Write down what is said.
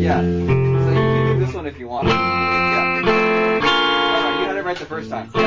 Yeah. So you can do this one if you want. Yeah. No, you had it right the first time.